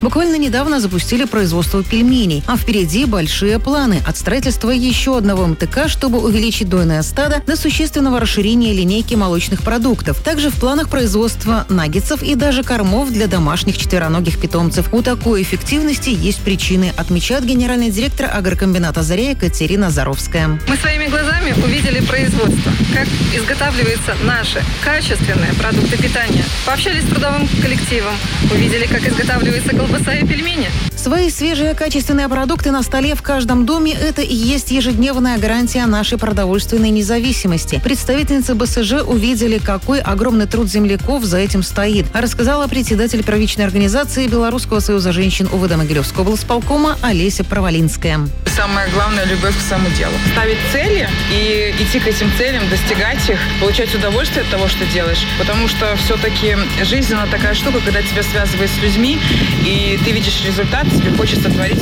Буквально недавно запустили производство пельменей, а впереди большие планы от строительства еще одного МТК, чтобы увеличить дойное стадо, до существенного расширения линейки молочных продуктов. Также в планах производства наггетсов и даже кормов для домашних четвероногих питомцев. У такой эффективности есть причины, отмечает генеральный директор агрокомбината «Заря» Екатерина Заровская. Мы своими глазами увидели производство, как изготавливаются наши качественные продукты питания. Пообщались с трудовым коллективом, увидели, как изготавливается колбаса и пельмени. Свои свежие качественные продукты на столе в каждом доме – это и есть ежедневная гарантия нашей продовольственной независимости. Представительницы БСЖ увидели, какой огромный труд земляков за этим стоит, рассказала председатель первичной организации Белорусского союза женщин УВД Могилевского облсполкома Олеся Провалинская. Самое главное – любовь к своему делу. Ставить цели и идти к этим целям, достигать их, получать удовольствие от того, что делаешь. Потому что все-таки жизнь, она такая штука, когда тебя связывает с людьми, и ты видишь результат, тебе хочется творить.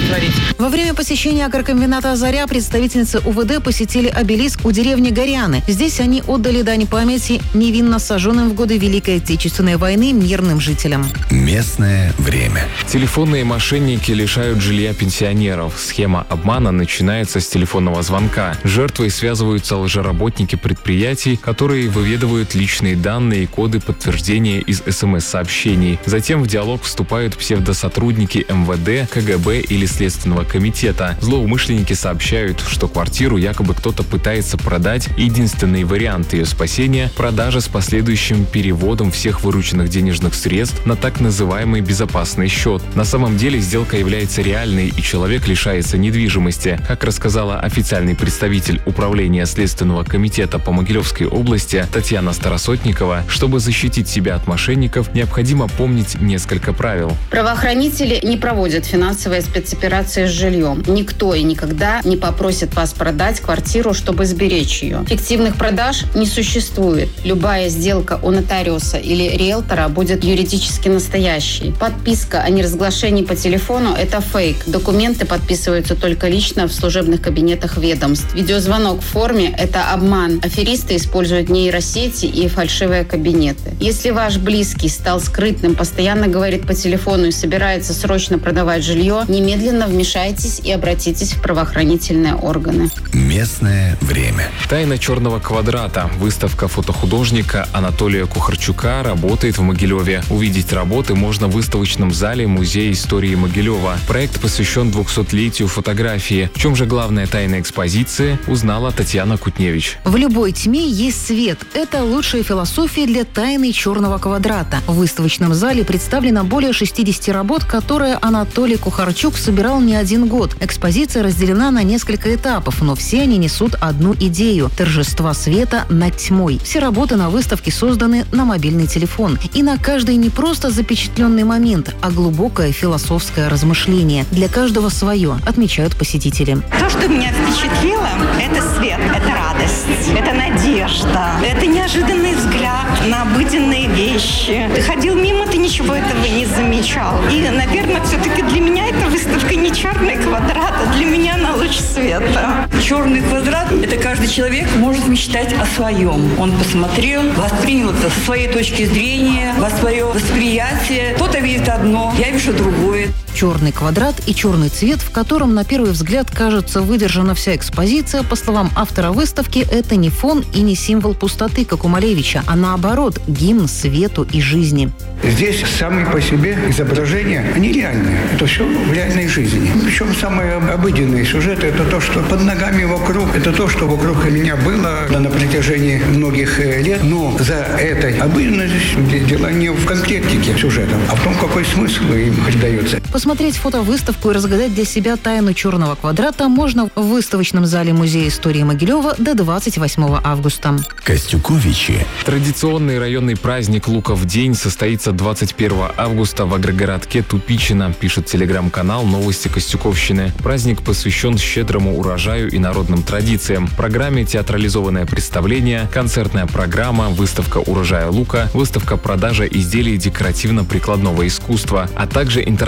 Во время посещения агрокомбината «Заря» представительницы УВД посетили обелиск у деревни Горяны. Здесь они отдали дань памяти невинно сожженным в годы Великой Отечественной войны мирным жителям. Местное время. Телефонные мошенники лишают жилья пенсионеров. Схема обмана начинается с телефонного звонка. С жертвой связываются лжеработники предприятий, которые выведывают личные данные и коды подтверждения из СМС-сообщений. Затем в диалог вступают псевдосотрудники МВД, КГБ или Следственного комитета. Злоумышленники сообщают, что квартиру якобы кто-то пытается продать. Единственный вариант ее спасения – продажа с последующим переводом всех вырученных денежных средств на так называемый безопасный счет. На самом деле сделка является реальной, и человек лишается недвижимости. Как рассказала официальный представитель Управления Следственного комитета по Могилевской области Татьяна Старосотникова, чтобы защитить себя от мошенников, необходимо помнить несколько правил. Правоохранители не проводят финансовые спецоперации с жильем. Никто и никогда не попросит вас продать квартиру, чтобы сберечь ее. Фиктивных продаж не существует. Любая сделка у нотариуса или риэлтора будет юридически настоящей. Подписка о неразглашении по телефону – это фейк. Документы подписываются только лично в служебных кабинетах ведомств. Видеозвонок в форме – это обман. Аферисты используют нейросети и фальшивые кабинеты. Если ваш близкий стал скрытным, постоянно говорит по телефону и собирается срочно продавать жилье, немедленно вмешайтесь и обратитесь в правоохранительные органы. Местное время. Тайна черного квадрата. Выставка фотохудожника Анатолия Кухарчука работает в Могилеве. Увидеть работы можно в выставочном зале Музея истории Могилева. Проект посвящен 200-летию фотографии. В чем же главная тайна экспозиции, узнала Татьяна Кутневич. В любой тьме есть свет. Это лучшая философия для тайны черного квадрата. В выставочном зале представлено более 60 работ, которые Анатолий Кухарчук собирал не один год. Экспозиция разделена на несколько этапов, но все они несут одну идею – торжества света над тьмой. Все работы на выставке созданы на мобильный телефон. И на каждый не просто запечатленный момент, а глубокое философское размышление. Для каждого свое, отмечают посетители. То, что меня впечатлило, это свет, это радость, это надежда, это неожиданный взгляд на обыденные вещи. Ты ходил мимо, ты ничего этого не замечал. И, наверное, все-таки для меня эта выставка не черный квадрат, а для меня она луч света. Черный квадрат – это каждый человек может мечтать о своем. Он посмотрел, воспринял это со своей точки зрения, во свое восприятие. Кто-то видит одно, я вижу другое. Черный квадрат и черный цвет, в котором на первый взгляд кажется выдержана вся экспозиция, по словам автора выставки, это не фон и не символ пустоты, как у Малевича, а наоборот, гимн свету и жизни. Здесь сами по себе изображения, они реальные. Это все в реальной жизни. Причем самые обыденные сюжеты – это то, что под ногами вокруг, это то, что вокруг меня было на протяжении многих лет. Но за этой обыденностью дело не в конкретике сюжета, а в том, какой смысл им придается. Посмотреть фотовыставку и разгадать для себя тайну черного квадрата можно в выставочном зале Музея истории Могилева до 28 августа. Костюковичи. Традиционный районный праздник «Луков день» состоится 21 августа в агрогородке Тупичино, пишет телеграм-канал «Новости Костюковщины». Праздник посвящен щедрому урожаю и народным традициям. В программе театрализованное представление, концертная программа, выставка урожая лука, выставка продажа изделий декоративно-прикладного искусства, а также интерактивные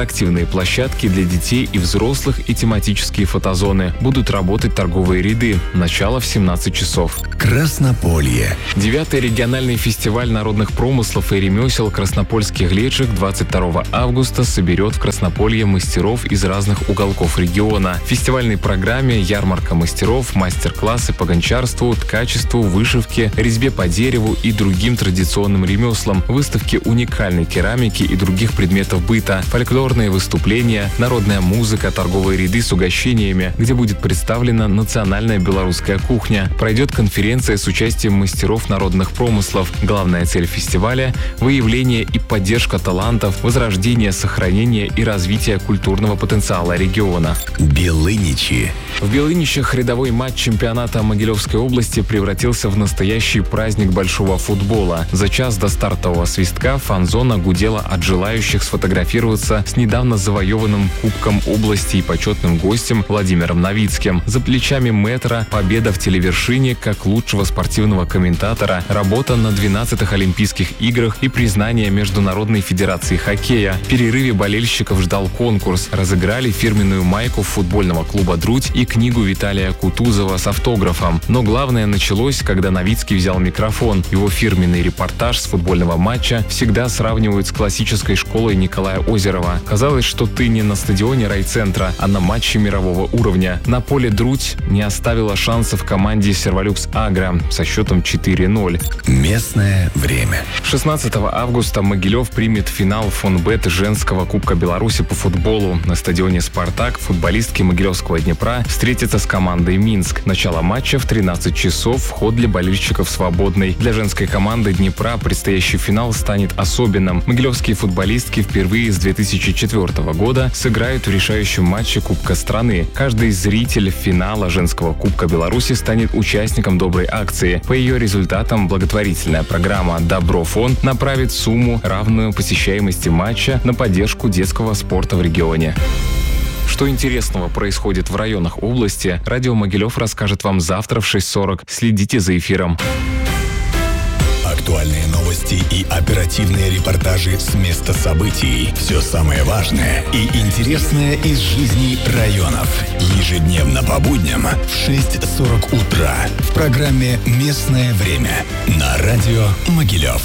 спортивные площадки для детей и взрослых и тематические фотозоны. Будут работать торговые ряды. Начало в 17 часов. Краснополье. 9-й региональный фестиваль народных промыслов и ремесел «Краснопольский глечик» 22 августа соберет в Краснополье мастеров из разных уголков региона. В фестивальной программе ярмарка мастеров, мастер-классы по гончарству, ткачеству, вышивке, резьбе по дереву и другим традиционным ремеслам, выставки уникальной керамики и других предметов быта, фольклорные выступления, народная музыка, торговые ряды с угощениями, где будет представлена национальная белорусская кухня. Пройдет конференция с участием мастеров народных промыслов. Главная цель фестиваля – выявление и поддержка талантов, возрождение, сохранение и развитие культурного потенциала региона. Белыничи. В Белыничах рядовой матч чемпионата Могилевской области превратился в настоящий праздник большого футбола. За час до стартового свистка фан-зона гудела от желающих сфотографироваться с недавно завоеванным Кубком области и почетным гостем Владимиром Новицким. За плечами мэтра победа в телевершине как лучшего спортивного комментатора, работа на 12-х Олимпийских играх и признание Международной федерации хоккея. В перерыве болельщиков ждал конкурс. Разыграли фирменную майку футбольного клуба «Друдь» и книгу Виталия Кутузова с автографом. Но главное началось, когда Новицкий взял микрофон. Его фирменный репортаж с футбольного матча всегда сравнивают с классической школой Николая Озерова. Казалось, что ты не на стадионе райцентра, а на матче мирового уровня. На поле «Друдь» не оставила шансов команде «Серволюкс Агро» со счетом 4-0. Местное время. 16 августа Могилев примет финал фонбет женского Кубка Беларуси по футболу. На стадионе «Спартак» футболистки Могилевского Днепра встретятся с командой «Минск». Начало матча в 13 часов, вход для болельщиков свободный. Для женской команды Днепра предстоящий финал станет особенным. Могилевские футболистки впервые с 2004 года сыграют в решающем матче Кубка страны. Каждый зритель финала женского Кубка Беларуси станет участником доброй акции. По ее результатам благотворительная программа «Добро фонд» направит сумму, равную посещаемости матча, на поддержку детского спорта в регионе. Что интересного происходит в районах области, радио Могилев расскажет вам завтра в 6:40. Следите за эфиром. Актуальные новости и оперативные репортажи с места событий. Все самое важное и интересное из жизни районов. Ежедневно по будням в 6:40 утра в программе «Местное время» на радио Могилев.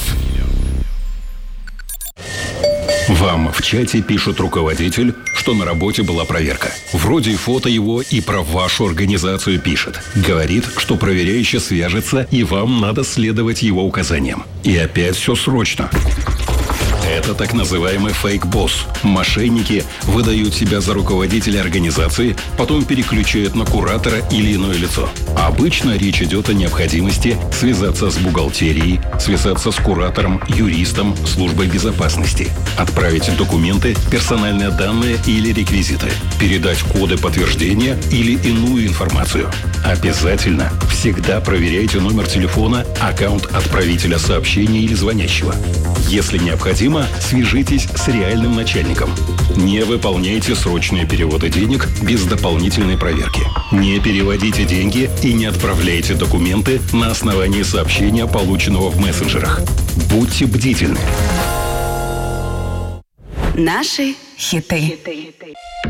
Вам в чате пишет руководитель, что на работе была проверка. Вроде фото его и про вашу организацию пишет. Говорит, что проверяющий свяжется, и вам надо следовать его указаниям. И опять все срочно. Это так называемый фейк-босс. Мошенники выдают себя за руководителя организации, потом переключают на куратора или иное лицо. Обычно речь идет о необходимости связаться с бухгалтерией, связаться с куратором, юристом, службой безопасности, отправить документы, персональные данные или реквизиты, передать коды подтверждения или иную информацию. Обязательно всегда проверяйте номер телефона, аккаунт отправителя сообщения или звонящего. Если необходимо, свяжитесь с реальным начальником. Не выполняйте срочные переводы денег без дополнительной проверки. Не переводите деньги и не отправляйте документы на основании сообщения, полученного в мессенджерах. Будьте бдительны. Наши хиты.